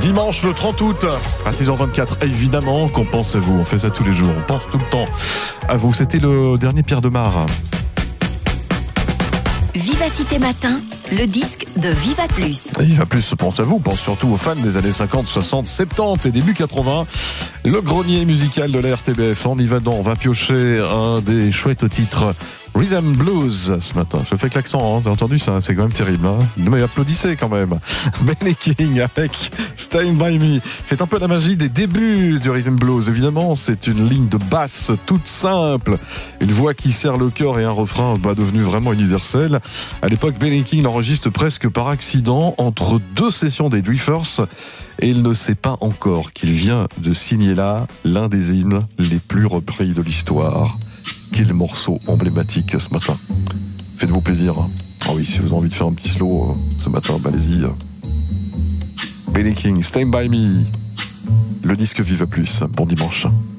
Dimanche le 30 août à 6h24, évidemment qu'on pense à vous, on fait ça tous les jours, on pense tout le temps à vous. C'était le dernier Pierre Demar. Vivacité Matin, le disque de Viva Plus. Viva Plus pense à vous, pense surtout aux fans des années 50, 60, 70 et début 80. Le grenier musical de la RTBF, on y va dedans, on va piocher un des chouettes titres Rhythm Blues ce matin. Je fais que l'accent, hein, vous avez entendu ça, c'est quand même terrible. Hein, mais applaudissez quand même. Benny King avec Stay By Me. C'est un peu la magie des débuts du Rhythm Blues. Évidemment, c'est une ligne de basse toute simple, une voix qui serre le cœur et un refrain devenu vraiment universel. À l'époque, Benny King l'enregistre presque par accident entre deux sessions des Drifters et il ne sait pas encore qu'il vient de signer là l'un des hymnes les plus repris de l'histoire. Quel morceau emblématique ce matin. Faites-vous plaisir. Ah oui, si vous avez envie de faire un petit slow ce matin, allez-y. Benny King, Stay By Me. Le disque Viva Plus. Bon dimanche.